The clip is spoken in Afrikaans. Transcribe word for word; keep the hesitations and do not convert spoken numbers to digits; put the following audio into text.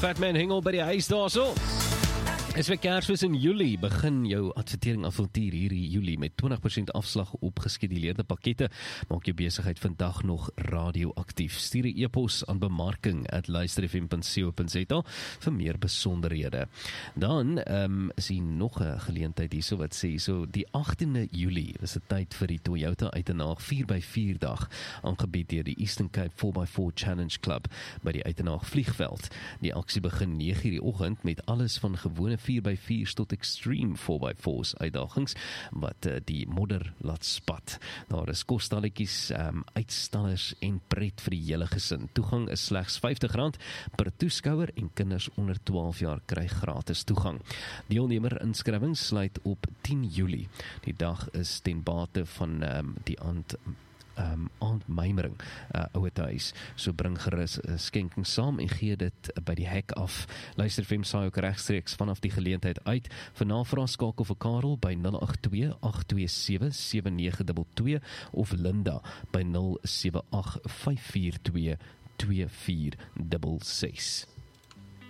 Fatman hengel by die huis daar so. Is vir Kersfees in Julie, begin jou advertering avontuur hierdie Julie met twintig persent afslag op geskeduleerde pakkette. Maak jou besigheid vandag nog radioaktief. Stuur 'n e-pos aan bemarking at luisterfm punt co punt za vir meer besonderhede. Dan um, is hier nog 'n geleentheid hierso wat sê, so die agtende Julie is 'n tyd vir die Toyota Uitenaag vier by vier dag, aangebied deur die Eastern Cape four by four Challenge Club by die Uitenaag vliegveld. Die aksie begin nege uur die oggend met alles van gewone vier by vier tot extreme four by fours uitdagings wat uh, die modder laat spat. Daar is kostalletjies, um, uitstallers en pret vir die hele gesin. Toegang is slegs vyftig rand per toeskouer en kinders onder twaalf jaar kry gratis toegang. Deelnemer inskrywings sluit op tien Julie. Die dag is ten bate van um, die aand Um, aandmymering uh, ouerhuis. So bring gerus 'n uh, skenking saam en gee dit uh, by die hek af. Luister vir hom saai ook regstreeks vanaf die geleentheid uit. Vir navraag skakel vir Karel by nul agt twee agt twee sewe sewe nege twee twee of Linda by nul sewe agt vyf vier twee twee vier ses ses.